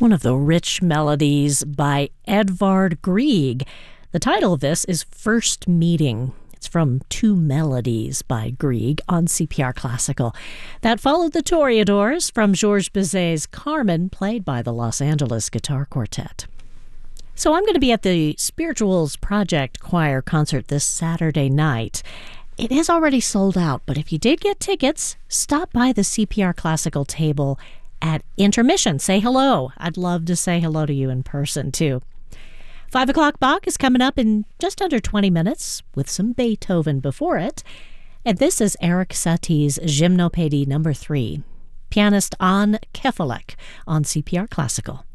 One of the rich melodies by Edvard Grieg. The title of this is First Meeting. It's from Two Melodies by Grieg on CPR Classical. That followed the Toreadors from Georges Bizet's Carmen, played by the Los Angeles Guitar Quartet. So I'm going to be at the Spirituals Project Choir concert this Saturday night. It is already sold out, but if you did get tickets, stop by the CPR Classical table at intermission. Say hello. I'd love to say hello to you in person, too. 5 o'clock Bach is coming up in just under 20 minutes with some Beethoven before it. And this is Erik Satie's Gymnopédie No. 3. Pianist Anne Kefelec on CPR Classical.